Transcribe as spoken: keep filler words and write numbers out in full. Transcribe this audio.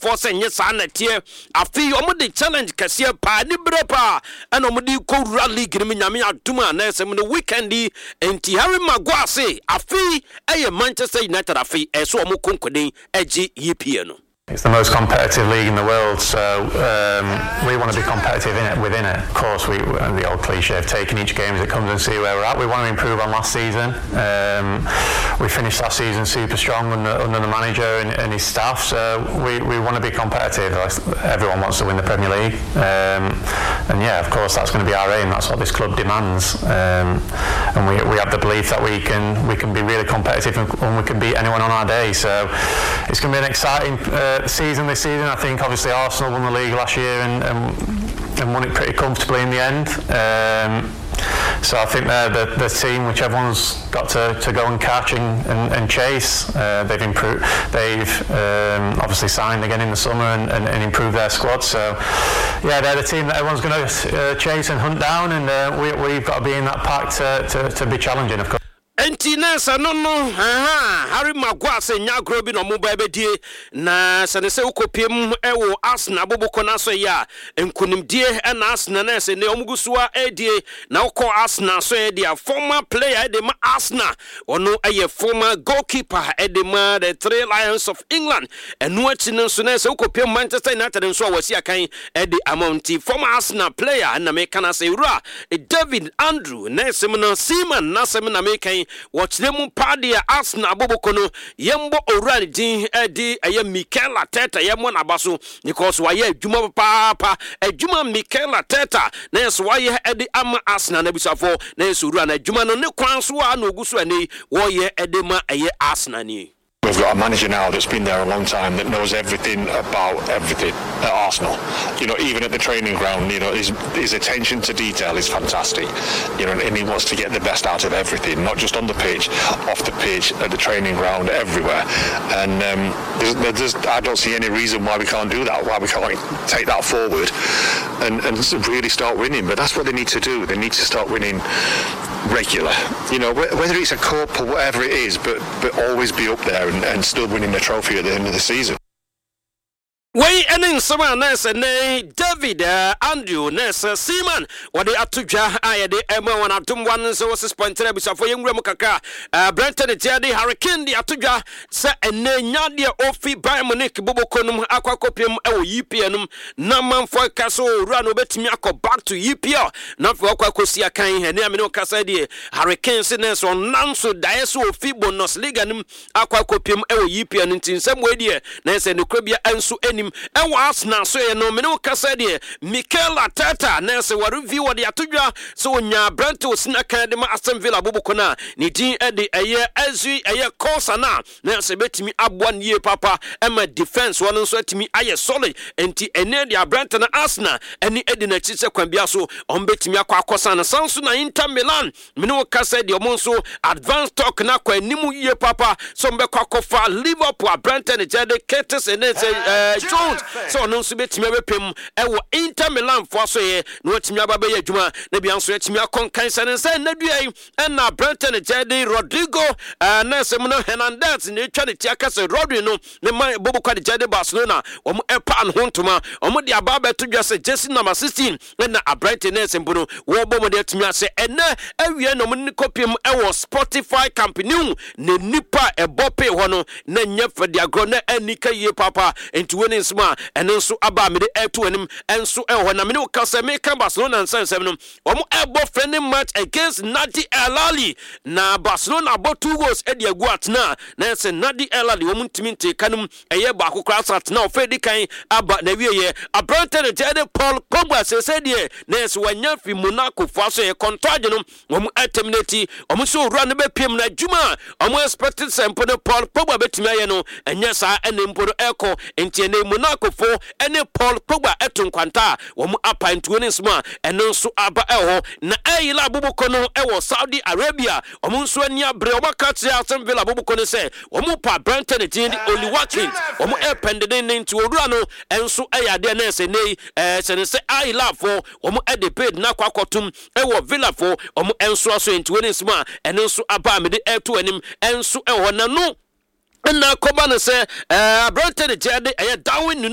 force nye saa na tie afi omo de challenge kase pa ni brepa ana omo di ko league ni nyame aduma na ese mo weekend enti Harry Maguire say afi eye Manchester United afi eso omo konkoden agi E P L no. It's the most competitive league in the world, so um, we want to be competitive in it, within it. Of course, we the old cliche of taking each game as it comes and see where we're at. We want to improve on last season. Um, we finished last season super strong under, under the manager and, and his staff, so we, we want to be competitive. Everyone wants to win the Premier League, um, and yeah, of course, that's going to be our aim. That's what this club demands, um, and we we have the belief that we can we can be really competitive and, and we can beat anyone on our day. So it's going to be an exciting. Uh, season this season. I think obviously Arsenal won the league last year and, and, and won it pretty comfortably in the end. Um, so I think they're the, the team which everyone's got to, to go and catch and, and, and chase. Uh, they've improved. They've um, obviously signed again in the summer and, and, and improved their squad. So yeah, they're the team that everyone's going to uh, chase and hunt down, and uh, we, we've got to be in that pack to, to, to be challenging, of course. Entinesa no no aha Harry Maguire se nya grobi no mo ba bedie na se ne se ukopiem ewo Arsenal boboko na so ya enkunimdie e na Arsenal na se ne omugusua edie na ukọ Arsenal so edie former player de ma Arsenal ono eye former goalkeeper edema the Three Lions of England enu achi no so na se ukopiem Manchester United nso wasi akan edi amounti former Arsenal player na me kana se ura David Andrew na se no Seaman na se na me kan watch them party Arsenal bobokono yembo orani din edi eye Mikel Arteta yemmo na baso because waye adwuma papa adwuma Mikel Arteta na yeso waye edi ama Arsenal na bisafo na yeso ru na adwuma no ne kwan so a na oguso ani wo ye edi ma eye Arsenal ni. We've got a manager now that's been there a long time that knows everything about everything at Arsenal. You know, even at the training ground, you know, his, his attention to detail is fantastic. You know, and he wants to get the best out of everything, not just on the pitch, off the pitch, at the training ground, everywhere. And um, there's, there's, I don't see any reason why we can't do that, why we can't take that forward and, and really start winning. But that's what they need to do. They need to start winning regular. You know, whether it's a cup or whatever it is, but but always be up there and, and still winning the trophy at the end of the season. Way enin sama nese ne David uh, Andrew nese Seaman wade atudwa ayede ema wana dum one so six point three bisafo yenwura mu kaka uh, Brenton Tiade Hurricane di atudwa se ene nyade ofi Bayern Munich bobokonum akwakopiem ewo E P L num na manfo kaso ru na obetimi akọ back to E P L na fo akwakosi akan ene amene okasa die Hurricane se nese onanso daeso ofi bonus liga num akwakopiem ewo E P L ntinsem we die nese ne krabia enso eni ewa Arsenal so ye no me no kasa de Mikel Arteta na se wa review de atodwa so onya Brentford snaka de ma Aston Villa boboko na ne din e de eye azu eye course na na se betimi aboa nie papa e ma defense won so atimi aye solid enti ene de Brentford na Arsenal eni edi na chi se kwan bia so on betimi akwa akosa na sanso na Inter Milan me no kasa de omon so advanced talk na kwa nimu ye papa so mbekwa akofa Liverpool Brentford de Curtis and uh, Jones so no so betimi abepem ewo Inter Milan fo so ye no atimi ababa ye adwuma na bia so atimi akonkan sane se na duai na Brentford de Rodrigo na se no Hernandez ne twa ne tia kase Rodri no ne man bobo kwa de Barcelona omo epa an hontoma omo de ababa to dwa se jersey number sixteen na Brighton na se mbono wo bomo de atimi ase ene awie no mo ne kopiem ewo Spotify company ne nipa ebope ho no na nya fadi agro na anika ye papa enti woni nsma ene nso aba me de eto anim enso e ho na me ne kasa me kan Barcelona nsensem no omo ebo friendly match against Nadi El Ahly na Barcelona bo two goals e de agu atna na se Nadi El Ahly omo ntimi nte kanum eye ba akokra sat na ofedi kan aba na wieye Abrante de Paul Pogba se se de na se wanya fi Monaco fo so e contract no omo terminate omo so ru na be piem na djuma omo expected sempo de Paul Pogba betimi aye no enya sa ene mpo eko enti ene Monaco fo ene Paul Pogba eto nkwanta omo apa ntuo ne nsma ene nso aba eho na ayila boboko no ewo Saudi Arabia omo nso ani abre omo kache Aston Villa boboko ne se omo pa Brentford tin only watching omo ependede ne nti odura no enso ayade na se nei eh se ne se ayila fo omo ede paid na kwakotum ewo Villa fo omo enso aso ntuo ne nsma ene nso aba me de eto anim enso eho na no na koba ne se eh Brentford de ade eh down